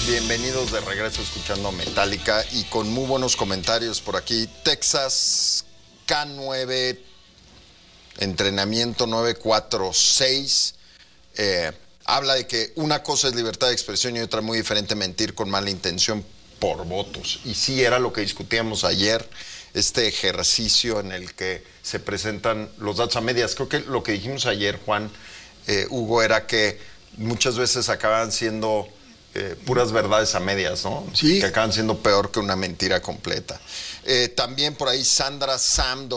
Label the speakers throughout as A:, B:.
A: Bienvenidos de regreso escuchando Metallica y con muy buenos comentarios por aquí. Texas K9, entrenamiento 946, habla de que una cosa es libertad de expresión y otra muy diferente mentir con mala intención por votos. Y sí, era lo que discutíamos ayer, este ejercicio en el que se presentan los datos a medias. Creo que lo que dijimos ayer, Juan, Hugo, era que muchas veces acaban siendo puras verdades a medias, ¿no?
B: Sí.
A: Que acaban siendo peor que una mentira completa. También por ahí Sandra Sam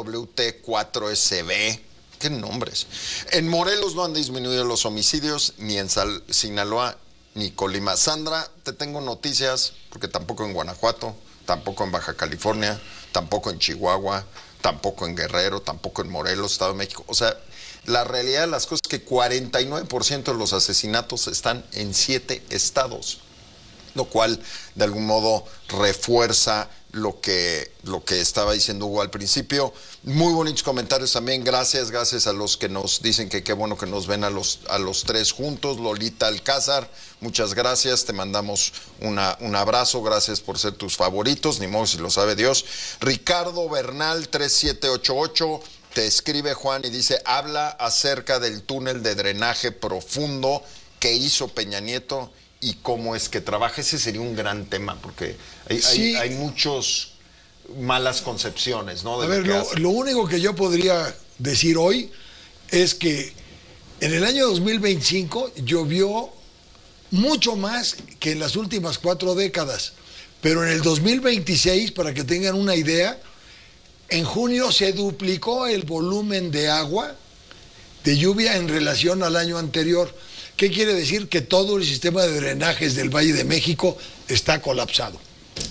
A: WT4SB. ¿Qué nombres? En Morelos no han disminuido los homicidios, ni en Sinaloa ni Colima. Sandra, te tengo noticias, porque tampoco en Guanajuato, tampoco en Baja California, tampoco en Chihuahua, tampoco en Guerrero, tampoco en Morelos, Estado de México. O sea, la realidad de las cosas es que 49% de los asesinatos están en 7 estados, lo cual de algún modo refuerza lo que estaba diciendo Hugo al principio. Muy bonitos comentarios también, gracias a los que nos dicen que qué bueno que nos ven a los tres juntos. Lolita Alcázar, muchas gracias, te mandamos un abrazo, gracias por ser tus favoritos, ni modo si lo sabe Dios. Ricardo Bernal 3788 te escribe, Juan, y dice, habla acerca del túnel de drenaje profundo que hizo Peña Nieto y cómo es que trabaja. Ese sería un gran tema, porque hay muchos malas concepciones, ¿no?
B: A ver, lo único que yo podría decir hoy es que en el año 2025 llovió mucho más que en las últimas 4 décadas, pero en el 2026, para que tengan una idea, en junio se duplicó el volumen de agua, de lluvia, en relación al año anterior. ¿Qué quiere decir? Que todo el sistema de drenajes del Valle de México está colapsado.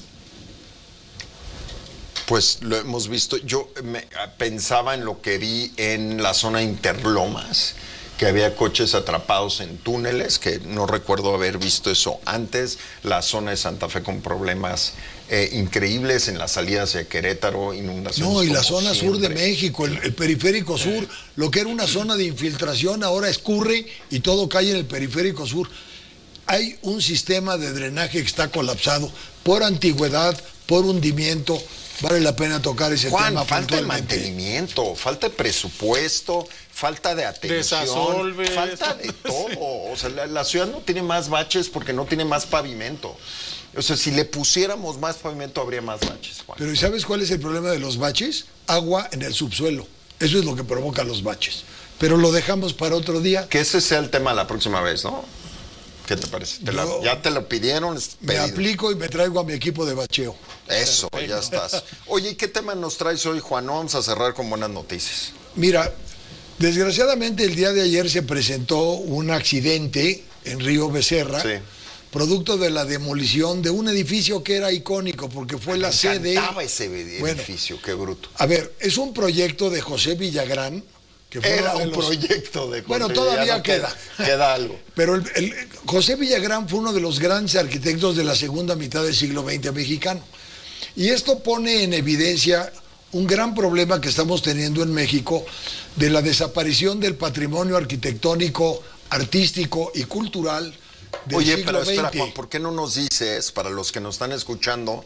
A: Pues lo hemos visto. Yo pensaba en lo que vi en la zona Interlomas, que había coches atrapados en túneles, que no recuerdo haber visto eso antes. La zona de Santa Fe con problemas increíbles en la salida hacia Querétaro, inundaciones.
B: No, y la zona
A: siempre.
B: sur de México, el periférico sur, lo que era una zona de infiltración ahora escurre y todo cae en el periférico sur. Hay un sistema de drenaje que está colapsado por antigüedad, por hundimiento. Vale la pena tocar ese
A: Juan,
B: tema.
A: Falta de mantenimiento, falta de presupuesto, falta de atención,
C: Desasolves.
A: Falta de todo. O sea, la ciudad no tiene más baches porque no tiene más pavimento. O sea, si le pusiéramos más pavimento habría más baches, Juan.
B: Pero ¿sabes cuál es el problema de los baches? Agua en el subsuelo. Eso es lo que provoca los baches. Pero lo dejamos para otro día.
A: Que ese sea el tema la próxima vez, ¿no? ¿Qué te parece? ¿Ya te lo pidieron?
B: Me aplico y me traigo a mi equipo de bacheo.
A: Eso, perfecto. Ya estás. Oye, ¿y qué tema nos traes hoy, Juan? No, vamos a cerrar con buenas noticias.
B: Mira, desgraciadamente el día de ayer se presentó un accidente en Río Becerra,
A: sí,
B: producto de la demolición de un edificio que era icónico, porque fue la sede...
A: Me encantaba ese edificio, qué bruto.
B: A ver, es un proyecto de José Villagrán, que fue
A: era un proyecto de José.
B: Bueno, todavía queda.
A: Queda algo.
B: Pero José Villagrán fue uno de los grandes arquitectos de la segunda mitad del siglo XX mexicano. Y esto pone en evidencia un gran problema que estamos teniendo en México de la desaparición del patrimonio arquitectónico, artístico y cultural del
A: Oye,
B: siglo
A: pero espera,
B: XX.
A: Juan, ¿por qué no nos dices, para los que nos están escuchando,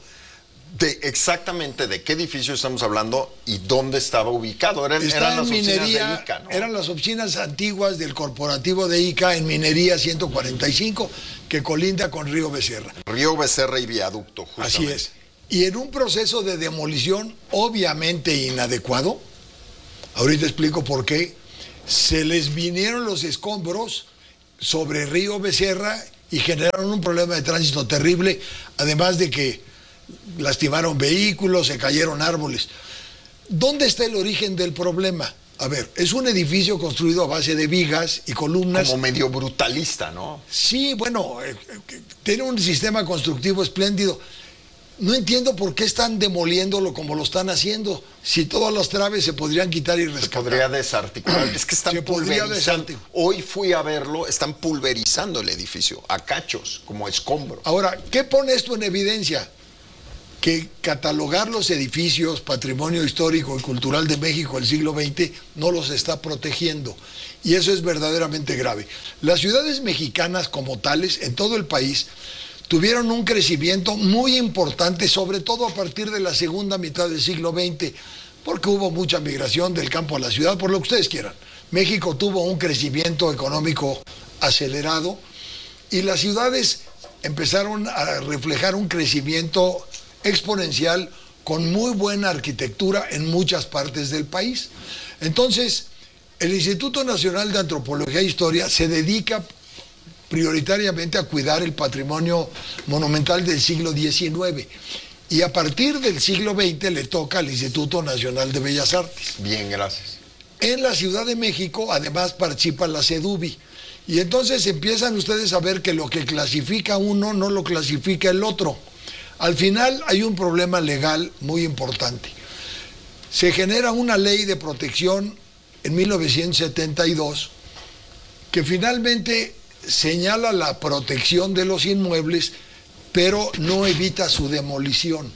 A: exactamente de qué edificio estamos hablando y dónde estaba ubicado? Eran las oficinas de ICA, ¿no?
B: Eran las oficinas antiguas del corporativo de ICA en Minería 145, que colinda con Río Becerra.
A: Río Becerra y Viaducto, justamente.
B: Así es. Y en un proceso de demolición obviamente inadecuado, ahorita explico por qué, se les vinieron los escombros sobre Río Becerra y generaron un problema de tránsito terrible, además de que lastimaron vehículos, se cayeron árboles. ¿Dónde está el origen del problema? A ver, es un edificio construido a base de vigas y columnas.
A: Como medio brutalista, ¿no?
B: Sí, bueno, tiene un sistema constructivo espléndido. No entiendo por qué están demoliéndolo como lo están haciendo. Si todas las traves se podrían quitar y rescatar.
A: Se podría desarticular. Es que están pulverizando. Hoy fui a verlo, están pulverizando el edificio a cachos, como escombro.
B: Ahora, ¿qué pone esto en evidencia? Que catalogar los edificios, patrimonio histórico y cultural de México del siglo XX, no los está protegiendo. Y eso es verdaderamente grave. Las ciudades mexicanas como tales, en todo el país, tuvieron un crecimiento muy importante, sobre todo a partir de la segunda mitad del siglo XX, porque hubo mucha migración del campo a la ciudad, por lo que ustedes quieran. México tuvo un crecimiento económico acelerado y las ciudades empezaron a reflejar un crecimiento exponencial con muy buena arquitectura en muchas partes del país. Entonces, el Instituto Nacional de Antropología e Historia se dedica prioritariamente a cuidar el patrimonio monumental del siglo XIX. Y a partir del siglo XX le toca al Instituto Nacional de Bellas Artes.
A: Bien, gracias.
B: En la Ciudad de México, además, participa la CEDUBI. Y entonces empiezan ustedes a ver que lo que clasifica uno no lo clasifica el otro. Al final hay un problema legal muy importante. Se genera una ley de protección en 1972 que finalmente señala la protección de los inmuebles, pero no evita su demolición.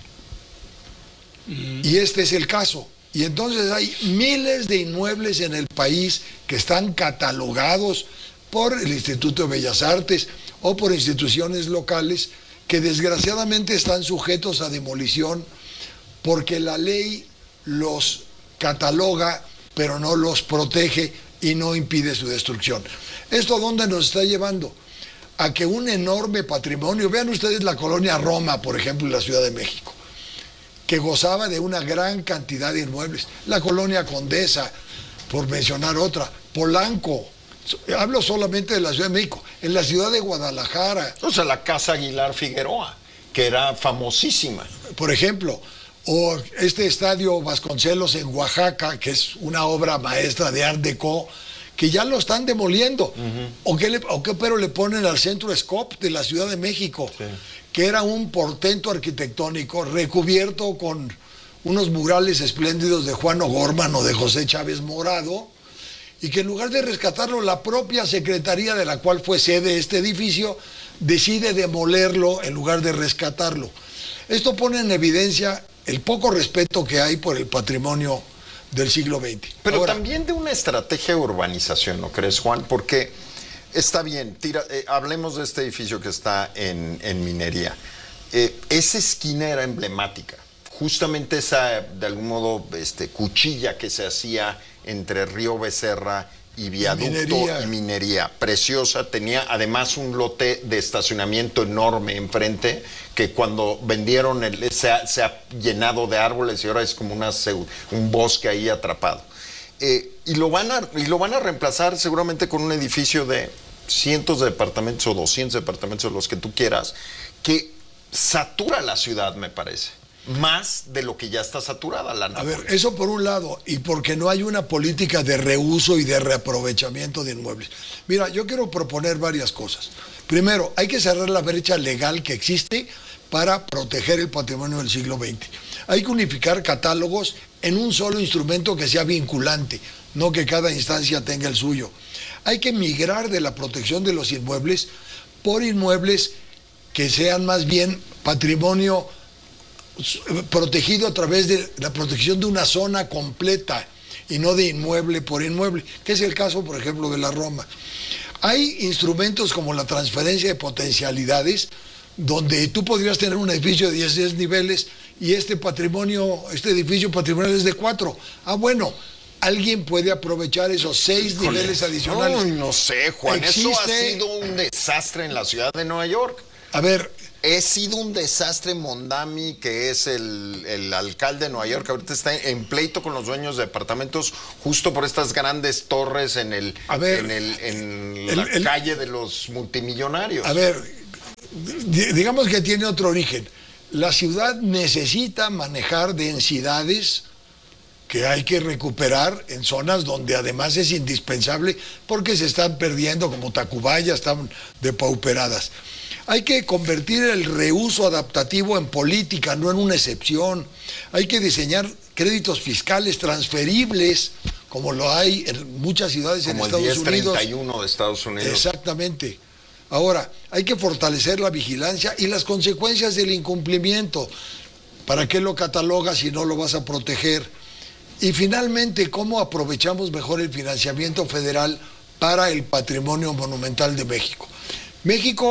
B: Y este es el caso. Y entonces hay miles de inmuebles en el país que están catalogados por el Instituto de Bellas Artes o por instituciones locales que desgraciadamente están sujetos a demolición porque la ley los cataloga, pero no los protege y no impide su destrucción. ¿Esto a dónde nos está llevando? A que un enorme patrimonio, vean ustedes la colonia Roma, por ejemplo, en la Ciudad de México, que gozaba de una gran cantidad de inmuebles, la colonia Condesa, por mencionar otra, Polanco, hablo solamente de la Ciudad de México, en la ciudad de Guadalajara.
A: O sea, la Casa Aguilar Figueroa, que era famosísima.
B: Por ejemplo, o este estadio Vasconcelos en Oaxaca, que es una obra maestra de Art Deco, que ya lo están demoliendo. ¿O qué pero le ponen al Centro Scope de la Ciudad de México? Sí. Que era un portento arquitectónico recubierto con unos murales espléndidos de Juan O'Gorman o de José Chávez Morado, y que en lugar de rescatarlo, la propia secretaría de la cual fue sede este edificio decide demolerlo en lugar de rescatarlo. Esto pone en evidencia el poco respeto que hay por el patrimonio del siglo XX.
A: Pero ahora, también de una estrategia de urbanización, ¿no crees, Juan? Porque está bien, hablemos de este edificio que está en Minería. Esa esquina era emblemática. Justamente esa, de algún modo, cuchilla que se hacía entre Río Becerra y Viaducto y Minería, preciosa, tenía además un lote de estacionamiento enorme enfrente, que cuando vendieron se ha llenado de árboles y ahora es como un bosque ahí atrapado. Y lo van a reemplazar seguramente con un edificio de cientos de departamentos o 200 departamentos, los que tú quieras, que satura la ciudad, me parece. Más de lo que ya está saturada la Nápoles.
B: A ver, eso por un lado, y porque no hay una política de reuso y de reaprovechamiento de inmuebles. Mira, yo quiero proponer varias cosas. Primero, hay que cerrar la brecha legal que existe para proteger el patrimonio del siglo XX. Hay que unificar catálogos en un solo instrumento que sea vinculante, no que cada instancia tenga el suyo. Hay que migrar de la protección de los inmuebles por inmuebles que sean más bien patrimonio protegido a través de la protección de una zona completa y no de inmueble por inmueble, que es el caso, por ejemplo, de la Roma. Hay instrumentos como la transferencia de potencialidades, donde tú podrías tener un edificio de 10 niveles y este edificio patrimonial es de 4. Ah, bueno, alguien puede aprovechar esos 6 niveles adicionales.
A: Ay, no sé, Juan, eso ha sido un desastre en la ciudad de Nueva York.
B: A ver,
A: ha sido un desastre. Mondami, que es el alcalde de Nueva York, ahorita está en pleito con los dueños de departamentos justo por estas grandes torres en la calle de los multimillonarios.
B: A ver, digamos que tiene otro origen. La ciudad necesita manejar densidades que hay que recuperar en zonas donde además es indispensable porque se están perdiendo, como Tacubaya, están depauperadas. Hay que convertir el reuso adaptativo en política, no en una excepción. Hay que diseñar créditos fiscales transferibles, como lo hay en muchas ciudades en Estados Unidos.
A: Como el 1031 de Estados Unidos.
B: Exactamente. Ahora, hay que fortalecer la vigilancia y las consecuencias del incumplimiento. ¿Para qué lo catalogas si no lo vas a proteger? Y finalmente, ¿cómo aprovechamos mejor el financiamiento federal para el patrimonio monumental de México? México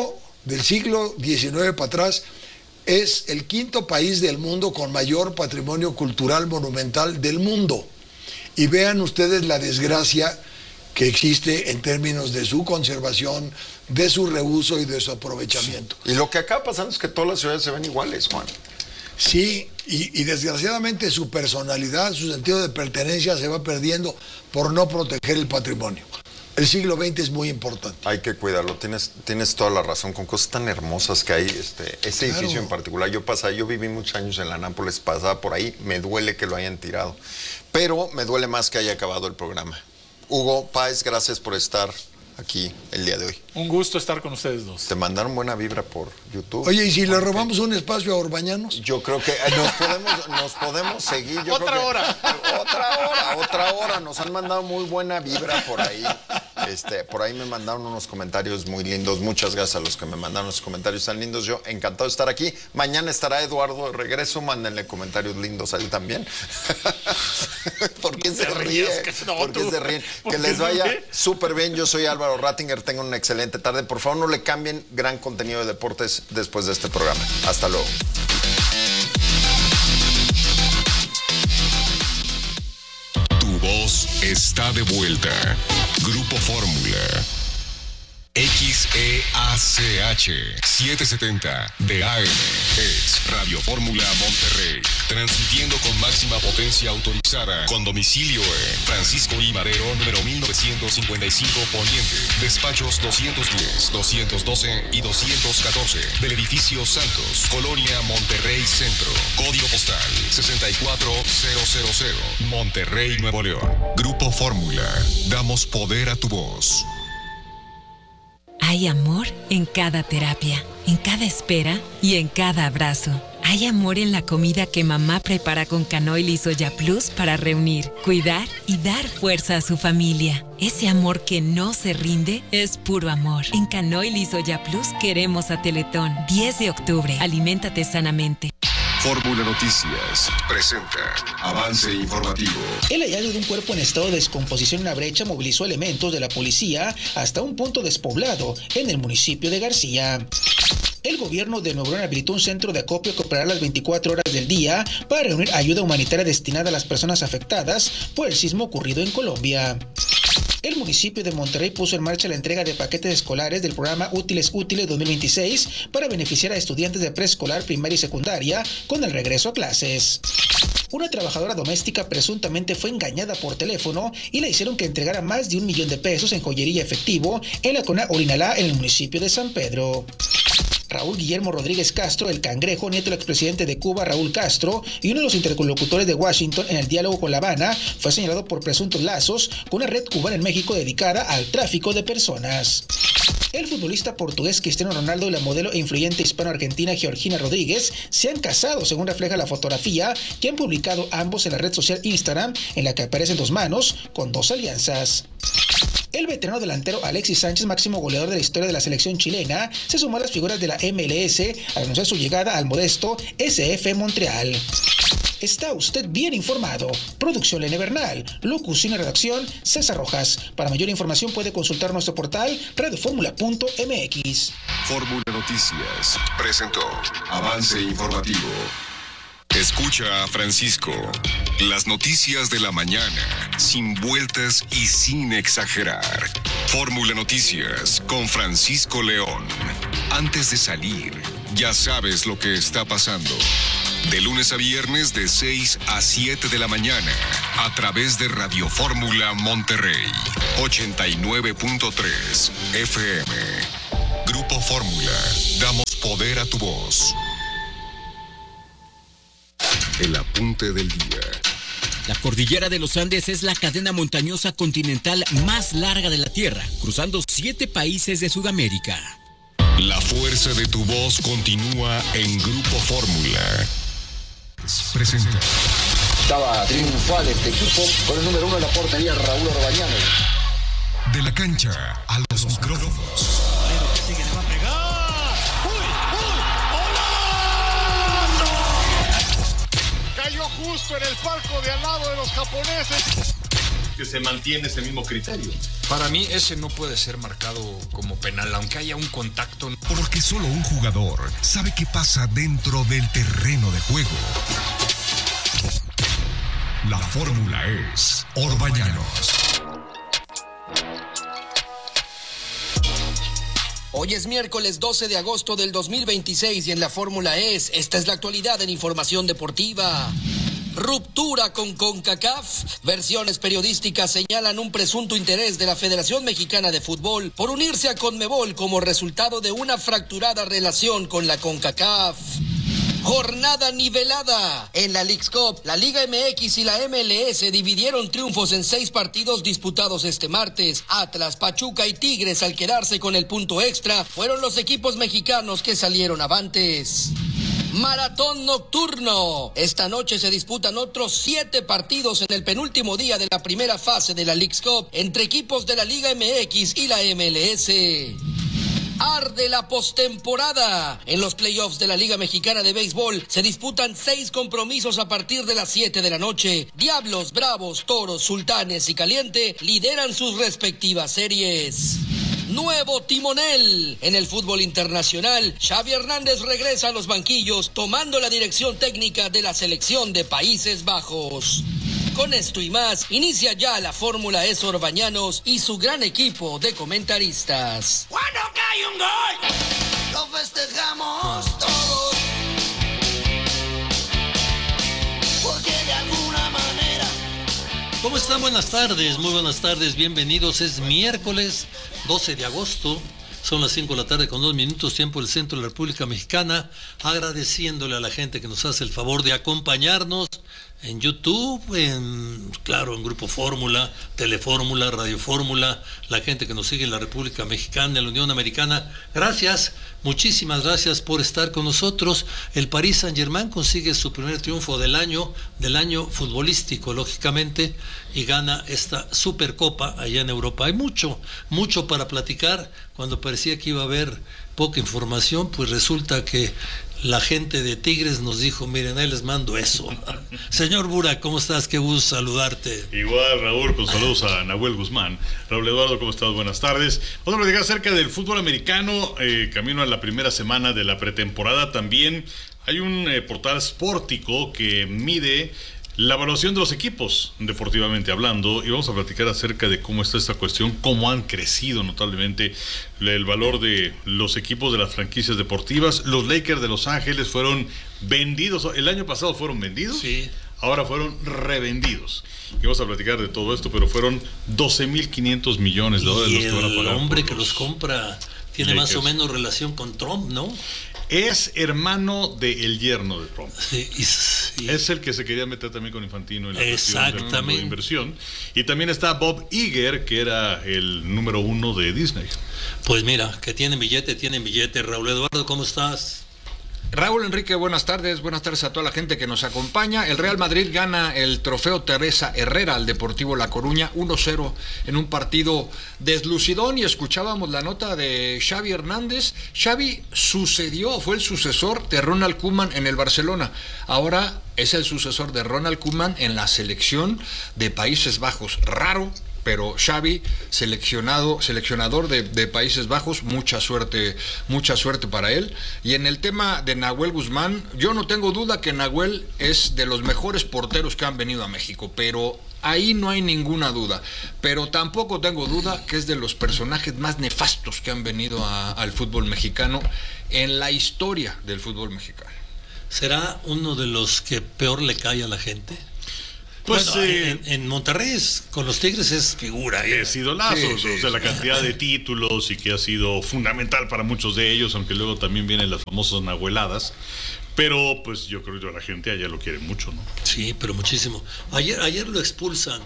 B: del siglo XIX para atrás, es el quinto país del mundo con mayor patrimonio cultural monumental del mundo. Y vean ustedes la desgracia que existe en términos de su conservación, de su reuso y de su aprovechamiento.
A: Y lo que acaba pasando es que todas las ciudades se ven iguales, Juan.
B: Sí, y desgraciadamente su personalidad, su sentido de pertenencia se va perdiendo por no proteger el patrimonio. El siglo XX es muy importante.
A: Hay que cuidarlo, tienes toda la razón, con cosas tan hermosas que hay, ese edificio
B: Claro.
A: en particular. Yo viví muchos años en la Nápoles, pasaba por ahí, me duele que lo hayan tirado, pero me duele más que haya acabado el programa. Hugo Páez, gracias por estar aquí el día de hoy.
C: Un gusto estar con ustedes dos.
A: Te mandaron buena vibra por YouTube.
B: Oye, ¿y si le robamos un espacio a Orbañanos?
A: Yo creo que nos podemos seguir. Yo
C: Otra
A: creo que
C: hora.
A: Otra hora. Nos han mandado muy buena vibra por ahí. Por ahí me mandaron unos comentarios muy lindos. Muchas gracias a los que me mandaron los comentarios tan lindos. Yo encantado de estar aquí. Mañana estará Eduardo de regreso. Mándenle comentarios lindos a él también. ¿Por qué se ríe? ¿Por qué se ríen? Que les vaya súper bien. Yo soy Álvaro Rattinger. Tengan una excelente tarde. Por favor, no le cambien. Gran contenido de deportes después de este programa. Hasta luego.
D: Tu voz está de vuelta. Grupo Fórmula. XEACH 770 de AM es Radio Fórmula Monterrey, transmitiendo con máxima potencia autorizada, con domicilio en Francisco I. Madero, número 1955 Poniente, despachos 210, 212 y 214 del edificio Santos, Colonia Monterrey Centro, código postal 64000, Monterrey, Nuevo León. Grupo Fórmula, damos poder a tu voz.
E: Hay amor en cada terapia, en cada espera y en cada abrazo. Hay amor en la comida que mamá prepara con Canoil y Soya Plus para reunir, cuidar y dar fuerza a su familia. Ese amor que no se rinde es puro amor. En Canoil y Soya Plus queremos a Teletón. 10 de octubre. Aliméntate sanamente.
D: Fórmula Noticias presenta avance informativo.
F: El hallazgo de un cuerpo en estado de descomposición en una brecha movilizó elementos de la policía hasta un punto despoblado en el municipio de García. El gobierno de Nuevo León habilitó un centro de acopio que operará las 24 horas del día para reunir ayuda humanitaria destinada a las personas afectadas por el sismo ocurrido en Colombia. El municipio de Monterrey puso en marcha la entrega de paquetes escolares del programa Útiles 2026 para beneficiar a estudiantes de preescolar, primaria y secundaria con el regreso a clases. Una trabajadora doméstica presuntamente fue engañada por teléfono y le hicieron que entregara más de $1 millón en joyería efectivo en la colonia Orinalá en el municipio de San Pedro. Raúl Guillermo Rodríguez Castro, el Cangrejo, nieto del expresidente de Cuba, Raúl Castro, y uno de los interlocutores de Washington en el diálogo con La Habana, fue señalado por presuntos lazos con una red cubana en México dedicada al tráfico de personas. El futbolista portugués Cristiano Ronaldo y la modelo e influyente hispano-argentina Georgina Rodríguez se han casado, según refleja la fotografía que han publicado ambos en la red social Instagram, en la que aparecen dos manos con dos alianzas. El veterano delantero Alexis Sánchez, máximo goleador de la historia de la selección chilena, se sumó a las figuras de la MLS al anunciar su llegada al modesto SF Montreal. Está usted bien informado. Producción Lene Bernal. Locución y redacción César Rojas. Para mayor información puede consultar nuestro portal radioformula.mx.
D: Fórmula Noticias presentó avance informativo. Escucha a Francisco. Las noticias de la mañana, sin vueltas y sin exagerar. Fórmula Noticias con Francisco León. Antes de salir, ya sabes lo que está pasando. De lunes a viernes de 6 a 7 de la mañana, a través de Radio Fórmula Monterrey, 89.3 FM. Grupo Fórmula, damos poder a tu voz. El apunte del día.
G: La cordillera de los Andes es la cadena montañosa continental más larga de la Tierra, cruzando 7 países de Sudamérica.
D: La fuerza de tu voz continúa en Grupo Fórmula. Presenta.
H: Estaba triunfal este equipo con el número 1 en la portería, Raúl Orbañanos.
D: De la cancha a los micrófonos.
I: Cayó justo en el palco de al lado de los japoneses.
J: Que se mantiene ese mismo criterio.
I: Para mí ese no puede ser marcado como penal, aunque haya un contacto.
D: Porque solo un jugador sabe qué pasa dentro del terreno de juego. La fórmula es Orbañanos.
J: Hoy es miércoles 12 de agosto del 2026 y en la Fórmula esta es la actualidad en información deportiva. Ruptura con CONCACAF. Versiones periodísticas señalan un presunto interés de la Federación Mexicana de Fútbol por unirse a CONMEBOL como resultado de una fracturada relación con la CONCACAF. Jornada nivelada. En la Leagues Cup, la Liga MX y la MLS dividieron triunfos en 6 partidos disputados este martes. Atlas, Pachuca y Tigres, al quedarse con el punto extra, fueron los equipos mexicanos que salieron avantes. Maratón nocturno. Esta noche se disputan otros 7 partidos en el penúltimo día de la primera fase de la Leagues Cup entre equipos de la Liga MX y la MLS. Arde la postemporada. En los playoffs de la Liga Mexicana de Béisbol se disputan 6 compromisos a partir de las 7 de la noche. Diablos, Bravos, Toros, Sultanes y Caliente lideran sus respectivas series. Nuevo timonel. En el fútbol internacional, Xavi Hernández regresa a los banquillos tomando la dirección técnica de la selección de Países Bajos. Con esto y más, inicia ya la Fórmula E Orbañanos y su gran equipo de comentaristas.
K: Cuando cae un gol, lo festejamos todos, porque de alguna manera...
L: ¿Cómo están? Buenas tardes, muy buenas tardes, bienvenidos. Es miércoles 12 de agosto. Son las 5 de la tarde con 2 minutos, tiempo del centro de la República Mexicana. Agradeciéndole a la gente que nos hace el favor de acompañarnos en YouTube, en Grupo Fórmula, Telefórmula, Radio Fórmula, la gente que nos sigue en la República Mexicana, en la Unión Americana. Gracias, muchísimas gracias por estar con nosotros. El Paris Saint-Germain consigue su primer triunfo del año futbolístico, lógicamente, y gana esta Supercopa allá en Europa. Hay mucho para platicar. Cuando parecía que iba a haber poca información, pues resulta que la gente de Tigres nos dijo, miren, ahí les mando eso. Señor Burak, ¿cómo estás? Qué gusto saludarte.
M: Igual, Raúl, con saludos a Nahuel Guzmán. Raúl Eduardo, ¿cómo estás? Buenas tardes. Vamos a platicar acerca del fútbol americano, camino a la primera semana de la pretemporada. También hay un portal Sportico que mide la evaluación de los equipos, deportivamente hablando, y vamos a platicar acerca de cómo está esta cuestión, cómo han crecido notablemente el valor de los equipos de las franquicias deportivas. Los Lakers de Los Ángeles fueron vendidos, el año pasado fueron vendidos,
L: sí.
M: Ahora fueron revendidos. Y vamos a platicar de todo esto, pero fueron 12.500 millones de dólares los que van a pagar.
L: El hombre que los compra tiene Lakers. Más o menos relación con Trump, ¿no?
M: Es hermano del yerno de Trump.
L: Sí.
M: Es el que se quería meter también con Infantino en la cuestión del fondo de inversión. Y también está Bob Iger, que era el número 1 de Disney.
L: Pues mira, que tienen billete. Raúl Eduardo, ¿cómo estás?
I: Raúl Enrique, buenas tardes a toda la gente que nos acompaña. El Real Madrid gana el trofeo Teresa Herrera al Deportivo La Coruña 1-0 en un partido deslucidón, y escuchábamos la nota de Xavi Hernández. Xavi fue el sucesor de Ronald Koeman en el Barcelona. Ahora es el sucesor de Ronald Koeman en la selección de Países Bajos. Raro, pero Xavi, seleccionador de Países Bajos, mucha suerte para él. Y en el tema de Nahuel Guzmán, yo no tengo duda que Nahuel es de los mejores porteros que han venido a México, pero ahí no hay ninguna duda. Pero tampoco tengo duda que es de los personajes más nefastos que han venido al fútbol mexicano en la historia del fútbol mexicano.
L: ¿Será uno de los que peor le cae a la gente? Pues en Monterrey con los Tigres es figura.
M: Es idolazo, o sea, la cantidad de títulos, y que ha sido fundamental para muchos de ellos, aunque luego también vienen las famosas nahueladas. Pero pues yo creo que la gente allá lo quiere mucho, ¿no?
L: Sí, pero muchísimo. Ayer lo expulsan.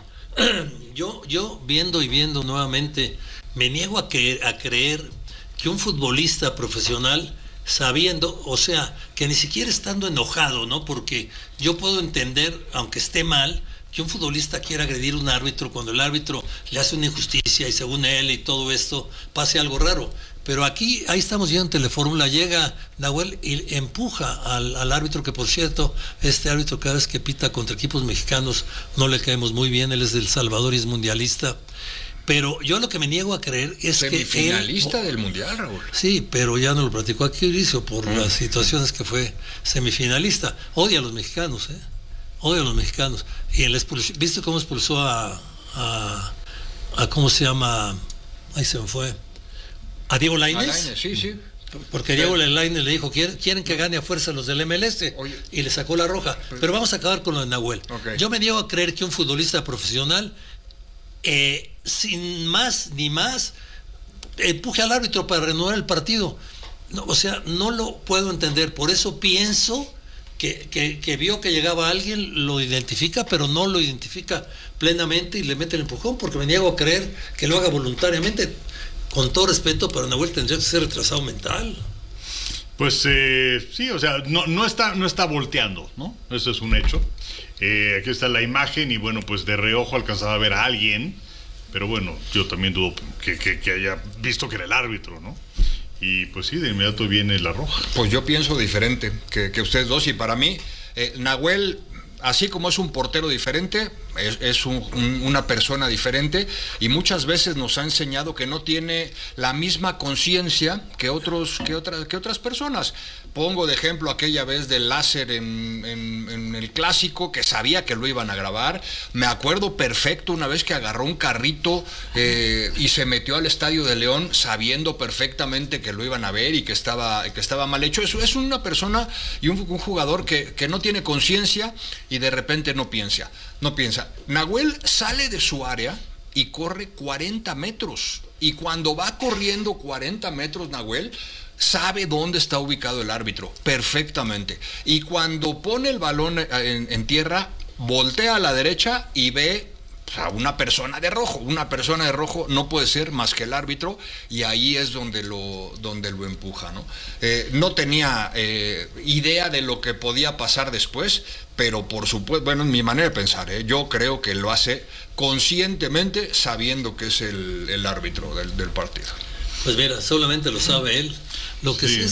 L: Yo viendo nuevamente, me niego a creer que un futbolista profesional, sabiendo, o sea, que ni siquiera estando enojado, ¿no? Porque yo puedo entender, aunque esté mal, que un futbolista quiera agredir a un árbitro cuando el árbitro le hace una injusticia y según él y todo esto pase algo raro. Pero aquí, ahí estamos viendo en Telefórmula, llega Nahuel y empuja al árbitro, que por cierto, este árbitro cada vez que pita contra equipos mexicanos no le caemos muy bien, él es del Salvador y es mundialista. Pero yo lo que me niego a creer es que
I: semifinalista del Mundial, Raúl.
L: Sí, pero ya no lo platicó aquí Mauricio por las situaciones que fue semifinalista. Odia a los mexicanos, odia a los mexicanos. Y ¿viste cómo expulsó a cómo se llama? Ahí se me fue. A Diego Lainez.
I: Sí.
L: Porque Diego Lainez le dijo, quieren que gane a fuerza los del MLS. Y le sacó la roja. Pero vamos a acabar con lo de Nahuel. Yo me niego a creer que un futbolista profesional, sin más ni más, empuje al árbitro para renovar el partido. No, o sea, no lo puedo entender. Por eso pienso que vio que llegaba alguien, lo identifica, pero no lo identifica plenamente y le mete el empujón, porque me niego a creer que lo haga voluntariamente. Con todo respeto, pero Nahuel tendría que ser retrasado mental.
M: Pues sí, o sea, no está volteando, ¿no? Eso es un hecho. Aquí está la imagen y bueno, pues de reojo alcanzaba a ver a alguien, pero bueno, yo también dudo que haya visto que era el árbitro, ¿no? Y pues sí, de inmediato viene la roja.
I: Pues yo pienso diferente que ustedes dos, y para mí, Nahuel, así como es un portero diferente, es una persona diferente, y muchas veces nos ha enseñado que no tiene la misma conciencia que otras personas. Pongo de ejemplo aquella vez del láser en el clásico, que sabía que lo iban a grabar. Me acuerdo perfecto una vez que agarró un carrito y se metió al Estadio de León sabiendo perfectamente que lo iban a ver y que estaba mal hecho. Eso es una persona y un jugador que no tiene conciencia y de repente no piensa. Nahuel sale de su área y corre 40 metros. Y cuando va corriendo 40 metros, Nahuel sabe dónde está ubicado el árbitro perfectamente. Y cuando pone el balón en tierra, voltea a la derecha y ve a una persona de rojo. Una persona de rojo no puede ser más que el árbitro, y ahí es donde lo empuja, ¿no? No tenía idea de lo que podía pasar después, pero por supuesto, bueno, en mi manera de pensar, yo creo que lo hace conscientemente, sabiendo que es el árbitro del partido.
L: Pues mira, solamente lo sabe él. Lo que sí es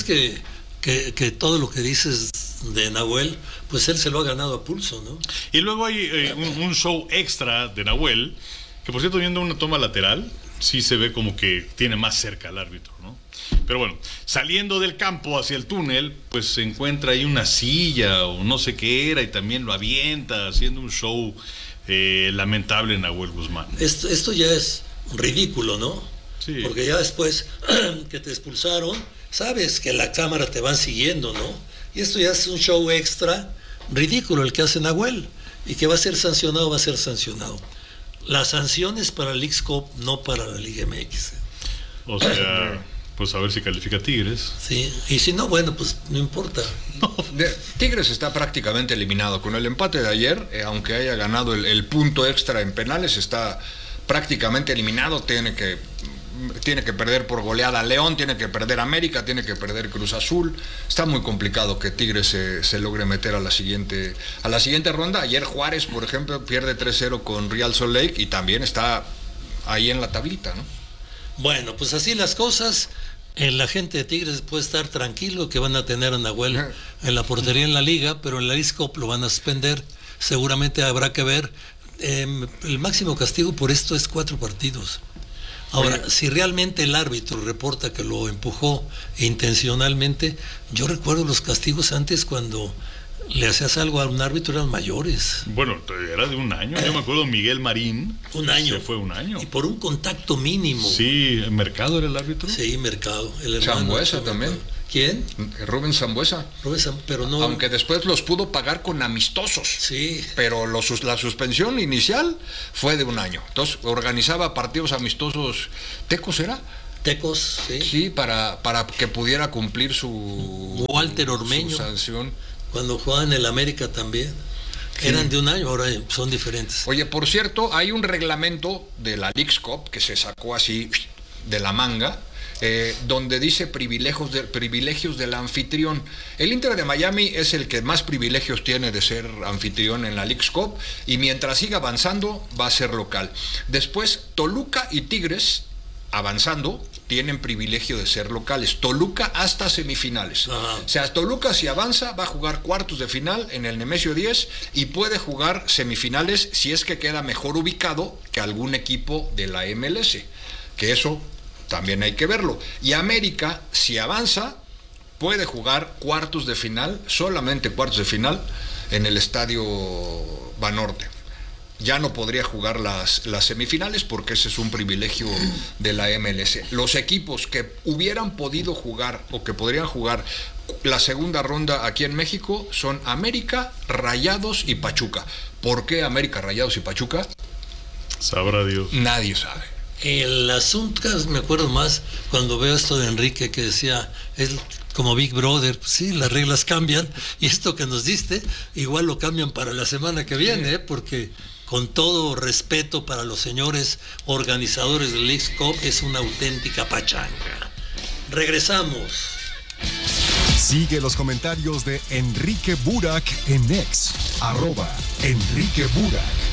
L: que todo lo que dices de Nahuel, pues él se lo ha ganado a pulso, ¿no?
M: Y luego hay un show extra de Nahuel, que por cierto, viendo una toma lateral, sí se ve como que tiene más cerca al árbitro, ¿no? Pero bueno, saliendo del campo hacia el túnel, pues se encuentra ahí una silla o no sé qué era, y también lo avienta, haciendo un show lamentable Nahuel Guzmán.
L: Esto ya es ridículo, ¿no?
M: Sí.
L: Porque ya después que te expulsaron, sabes que la cámara te van siguiendo, ¿no? Y esto ya es un show extra ridículo el que hace Nahuel, y que va a ser sancionado, La sanción es para la Leagues Cup, no para la Liga MX.
M: O sea, pues a ver si califica Tigres.
L: Sí, y si no, bueno, pues no importa.
I: Tigres está prácticamente eliminado. Con el empate de ayer, aunque haya ganado el punto extra en penales, está prácticamente eliminado. Tiene que perder por goleada León, tiene que perder América, tiene que perder Cruz Azul. Está muy complicado que Tigres se logre meter a la siguiente ronda. Ayer Juárez, por ejemplo, pierde 3-0 con Real Salt Lake y también está ahí en la tablita, ¿no?
L: Bueno, pues así las cosas. La gente de Tigres puede estar tranquilo que van a tener a Nahuel en la portería en la liga, pero en la Leagues Cup lo van a suspender. Seguramente habrá que ver. El máximo castigo por esto es 4 partidos. Ahora, si realmente el árbitro reporta que lo empujó intencionalmente, yo recuerdo los castigos antes, cuando le hacías algo a un árbitro, eran mayores.
M: Bueno, era de 1 año. Yo me acuerdo Miguel Marín.
L: 1 año.
M: Se fue 1 año.
L: Y por un contacto mínimo.
M: Sí, ¿Mercado era el árbitro?
L: Sí, Mercado. El hermano
I: Sambuesa también.
L: ¿Quién?
I: Rubén Sambuesa.
L: Pero no.
I: Aunque después los pudo pagar con amistosos.
L: Sí.
I: Pero la suspensión inicial fue de 1 año. Entonces organizaba partidos amistosos. ¿Tecos era?
L: Tecos, sí.
I: Sí, para que pudiera cumplir su
L: Walter Ormeño.
I: Su sanción.
L: Cuando jugaban en el América también. Sí. Eran de 1 año, ahora son diferentes.
I: Oye, por cierto, hay un reglamento de la Leagues Cup que se sacó así de la manga, donde dice privilegios del anfitrión. El Inter de Miami es el que más privilegios tiene de ser anfitrión en la Leagues Cup, y mientras siga avanzando va a ser local. Después Toluca y Tigres, avanzando, tienen privilegio de ser locales. Toluca hasta semifinales.
L: Ajá.
I: O sea, Toluca si avanza va a jugar cuartos de final en el Nemesio 10 y puede jugar semifinales si es que queda mejor ubicado que algún equipo de la MLS, que eso también hay que verlo. Y América, si avanza, puede jugar cuartos de final, solamente cuartos de final, en el Estadio Banorte. Ya no podría jugar las semifinales porque ese es un privilegio de la MLS. Los equipos que hubieran podido jugar o que podrían jugar la segunda ronda aquí en México son América, Rayados y Pachuca. ¿Por qué América, Rayados y Pachuca?
M: Sabrá Dios.
I: Nadie sabe.
L: El asunto, me acuerdo más cuando veo esto de Enrique que decía, es como Big Brother, pues sí, las reglas cambian y esto que nos diste, igual lo cambian para la semana que viene, porque con todo respeto para los señores organizadores del Leagues Cup, es una auténtica pachanga. Regresamos.
N: Sigue los comentarios de Enrique Burak en X, @Enrique Burak.